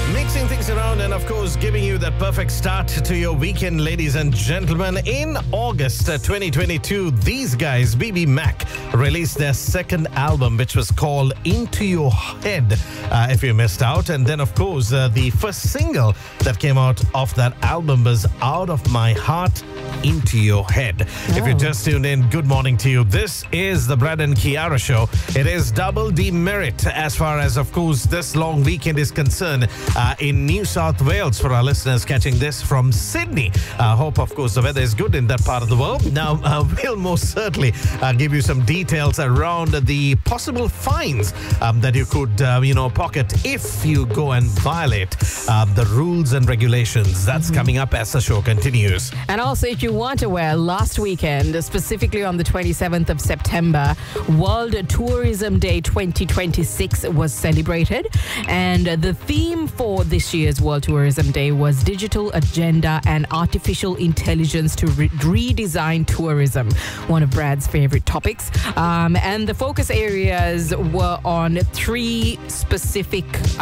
Mixing things around and, of course, giving you that perfect start to your weekend, ladies and gentlemen. In August 2022, these guys, BB Mac, released their second album, which was called Into Your Head, if you missed out. And then, of course, the first single that came out of that album was Out of My Heart, Into Your Head. If you just tuned in, good morning to you. This is the Brad and Kiara Show. It is double demerit as far as, of course, this long weekend is concerned in New South Wales for our listeners catching this from Sydney. Hope, of course, the weather is good in that part of the world. Now, we'll most certainly give you some details around the possible fines that you could, pocket if you go and violate the rules and regulations. That's coming up as the show continues. And also, if you weren't aware, last weekend, specifically on the 27th of September, World Tourism Day 2026 was celebrated. And the theme for this year's World Tourism Day was Digital Agenda and Artificial Intelligence to Redesign Tourism, one of Brad's favorite topics. And the focus areas were on three specific,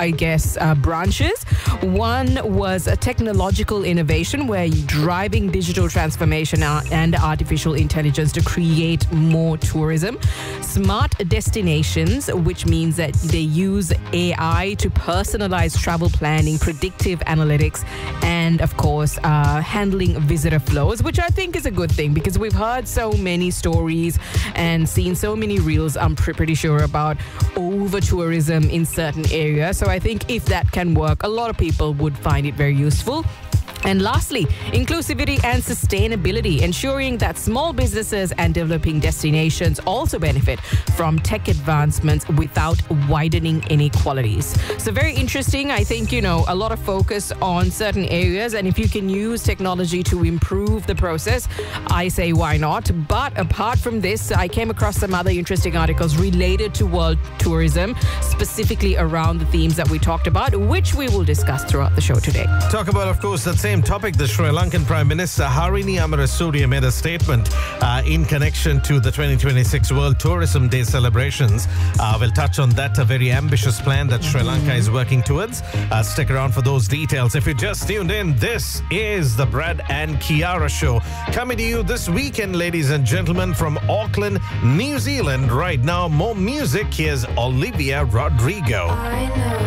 branches. One was a technological innovation, where you're driving digital transformation and artificial intelligence to create more tourism. Smart destinations, which means that they use AI to personalize travel planning, predictive analytics, and of course, handling visitor flows, which I think is a good thing because we've heard so many stories and seen so many reels, I'm pretty sure, about over tourism in certain areas. So I think if that can work, a lot of people would find it very useful. And lastly, inclusivity and sustainability, ensuring that small businesses and developing destinations also benefit from tech advancements without widening inequalities. So very interesting. I think, a lot of focus on certain areas. And if you can use technology to improve the process, I say why not? But apart from this, I came across some other interesting articles related to world tourism, specifically around the themes that we talked about, which we will discuss throughout the show today. Talk about, of course, that same topic. The Sri Lankan Prime Minister Harini Amarasuriya made a statement in connection to the 2026 World Tourism Day celebrations. We'll touch on that, a very ambitious plan that Sri Lanka is working towards. Stick around for those details. If you just tuned in, this is the Brad and Kiara Show, coming to you this weekend, ladies and gentlemen, from Auckland, New Zealand. Right now, more music. Here's Olivia Rodrigo.